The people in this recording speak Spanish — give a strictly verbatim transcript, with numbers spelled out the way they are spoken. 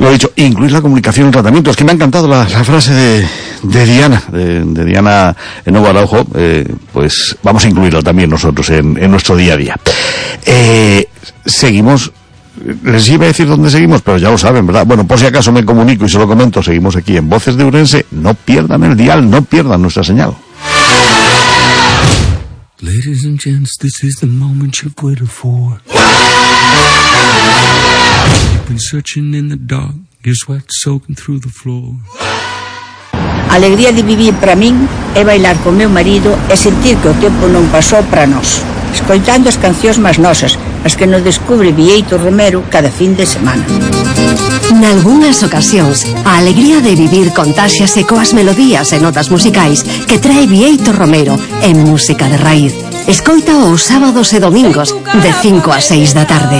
Lo he dicho, incluir la comunicación en tratamiento. Es que me ha encantado la, la frase de, de Diana, de, de Diana Novo Araujo. Eh, pues vamos a incluirla también nosotros en, en nuestro día a día. Eh, seguimos, les iba a decir dónde seguimos, pero ya lo saben, ¿verdad? Bueno, por si acaso me comunico y se lo comento, seguimos aquí en Voces de Ourense. No pierdan el dial, no pierdan nuestra señal. Ladies and gents, this is the moment you've waited for. You've been searching in the dark, your sweat soaking through the floor. A alegría de vivir para min é bailar con meu marido e sentir que o tempo non pasou para nós, escoitando as cancións máis nosas, as que nos descubre Bieito Romero cada fin de semana. Nalgúnas ocasións, a alegría de vivir contáxiase coas melodías e notas musicais que trae Bieito Romero en Música de Raíz. Escoita os sábados e domingos de cinco a seis da tarde.